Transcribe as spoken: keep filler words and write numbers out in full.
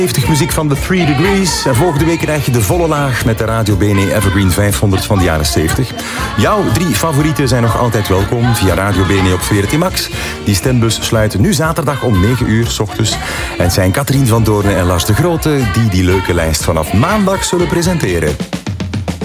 zeventig muziek van The Three Degrees. En volgende week krijg je de volle laag met de Radio B N E Evergreen vijfhonderd van de jaren zeventig. Jouw drie favorieten zijn nog altijd welkom via Radio B N E op veertien Max. Die stembus sluit nu zaterdag om negen uur 's ochtends. En het zijn Katrien van Doornen en Lars de Grote die die leuke lijst vanaf maandag zullen presenteren.